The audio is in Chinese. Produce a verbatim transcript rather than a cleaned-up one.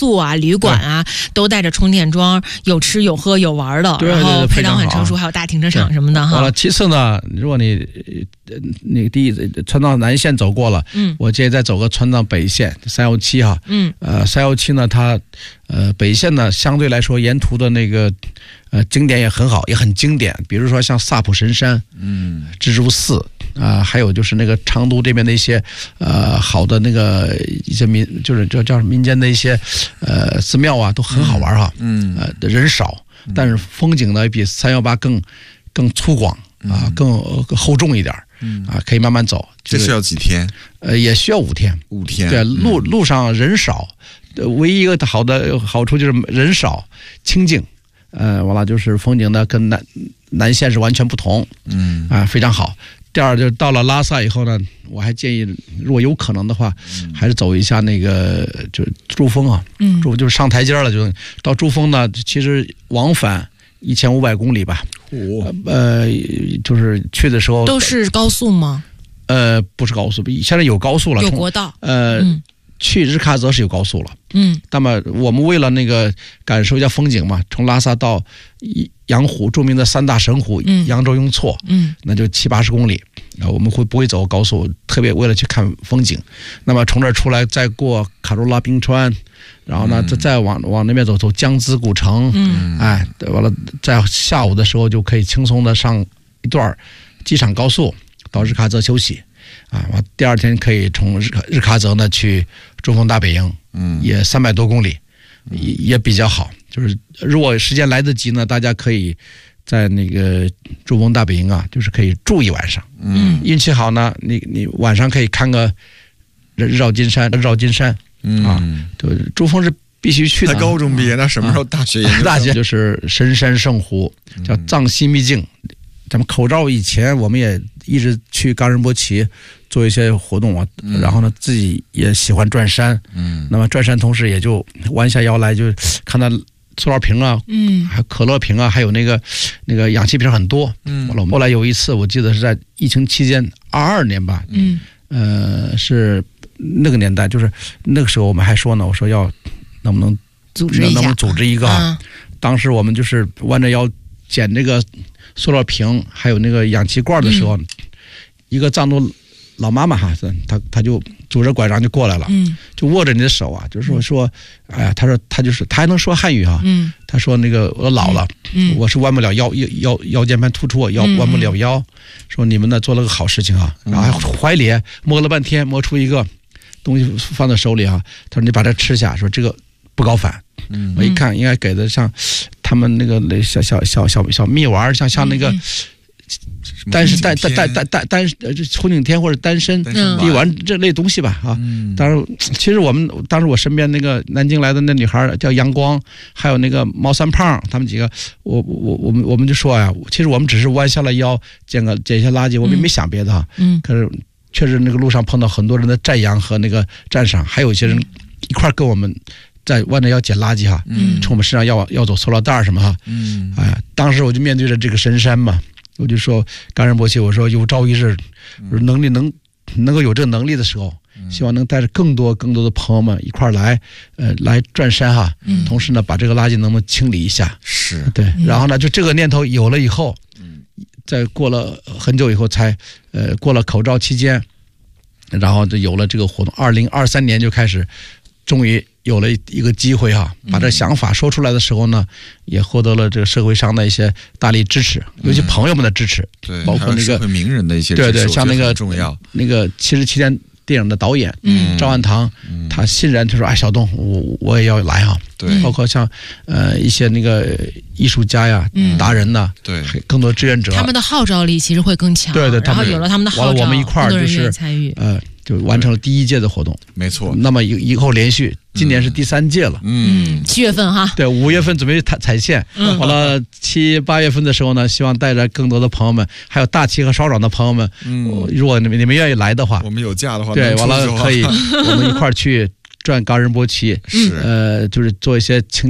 宿啊、旅馆啊，都带着充电桩，有吃有喝有玩的，然后配套很成熟，还有大停车场什么的哈。 完了，其次呢，如果你那个第一川藏南线走过了，嗯，我建议再走个川藏北线三幺七哈，嗯，呃，三幺七呢，它呃北线呢相对来说沿途的那个呃景点也很好，也很经典，比如说像萨普神山，嗯，蜘蛛寺啊、呃，还有就是那个成都这边的一些呃好的那个一些民就是叫叫民间的一些呃寺庙啊，都很好玩哈，嗯，呃人少，但是风景呢比三幺八更更粗犷啊，更更厚重一点。嗯啊，可以慢慢走。 这需要几天？ 呃，也需要五天。 五天。 对，路路上人少，唯一一个好的好处就是人少、清静。呃，完了就是风景呢跟南南线是完全不同。嗯啊，非常好。第二就是到了拉萨以后呢，我还建议，如果有可能的话，嗯、还是走一下那个就是珠峰啊。嗯，珠就是上台阶了，就到珠峰呢，其实往返一千五百公里吧。哦、呃，就是去的时候都是高速吗？ 呃，不是高速，现在有高速了， 有国道。 呃、嗯，去日喀则是有高速了。嗯，那么我们为了那个感受一下风景嘛，从拉萨到羊湖，著名的三大神湖，嗯、扬州、雍措，嗯，那就七八十公里。啊，我们会不会走高速？特别为了去看风景。那么从这儿出来，再过卡罗拉冰川。然后呢，再再往往那边走，走江孜古城，嗯，哎，完了，在下午的时候就可以轻松的上一段机场高速到日喀则休息，啊，完第二天可以从日日喀则呢去珠峰大本营，嗯，也三百多公里，也也比较好。就是如果时间来得及呢，大家可以在那个珠峰大本营啊，就是可以住一晚上，嗯，运气好呢，你你晚上可以看个日照金山，日照金山。嗯啊，对，珠峰是必须去的。 他高中毕业，那什么时候大学研究生？ 大学就是神山圣湖，叫藏西秘境。咱们口罩以前我们也一直去冈仁波齐做一些活动啊，嗯、然后呢自己也喜欢转山，嗯，那么转山同时也就弯下腰来，就看到塑料瓶啊，嗯，还有可乐瓶啊，还有那个那个氧气瓶很多，嗯，后来有一次我记得是在疫情期间，二二年吧，嗯，呃是。那个年代就是那个时候我们还说呢，我说要能不能组织一下， 能不能组织一个、啊嗯、当时我们就是弯着腰捡这个塑料瓶还有那个氧气罐的时候、嗯、一个藏族老妈妈哈，她她就拄着拐杖就过来了，嗯，就握着你的手啊，就是说说哎呀，她说她就是她还能说汉语啊，嗯，她说那个我老了，嗯，我是弯不了腰腰腰腰间盘突出，腰弯不了腰、嗯、说你们呢做了个好事情啊，然后怀里摸了半天摸出一个东西放在手里啊，他说你把这吃下，说这个不高反。嗯，我一看应该给的像他们那个小小小小小蜜丸，像像那个单身单单单单单单红景天或者单身蜜丸这类东西吧啊。嗯，当然，其实我们当时我身边那个南京来的那女孩叫阳光，还有那个毛三胖，他们几个，我我我们我们就说呀，其实我们只是弯下了腰捡个捡一些垃圾，我们没想别的哈。嗯，可是。确实，那个路上碰到很多人的赞扬和那个赞赏，还有一些人一块跟我们在弯着腰捡垃圾哈，嗯，从我们身上要要走塑料袋什么哈，嗯，哎，当时我就面对着这个神山嘛，我就说冈仁波齐，我说有朝一日，能力能能够有这个能力的时候，希望能带着更多更多的朋友们一块来，呃，来转山哈，嗯，同时呢，把这个垃圾能不能清理一下？ 是对，然后呢，就这个念头有了以后。在过了很久以后才，呃，过了口罩期间，然后就有了这个活动。二零二三年就开始，终于有了一个机会哈，把这想法说出来的时候呢，也获得了这个社会上的一些大力支持，尤其朋友们的支持， 对， 包括那个名人的一些支持， 对对，像那个重要那个七十七天电影的导演，嗯，赵万堂，嗯，他欣然他说，哎，小东，我我也要来哈。对，包括像呃一些那个艺术家呀、嗯、达人呐，对，更多志愿者， 他们的号召力其实会更强。 对对， 然后有了他们的号召， 我们一块儿就是参与， 呃，就完成了第一届的活动。 没错。 那么以以后连续，今年是第三届了。 嗯，七月份哈。 对，五月份准备踩踩线，嗯，完了七八月份的时候呢，希望带着更多的朋友们，还有大旗和稍长的朋友们，嗯，如果你们你们愿意来的话， 我们有假的话， 对，完了可以我们一块儿去。转冈仁波齐，是呃，就是做一些清。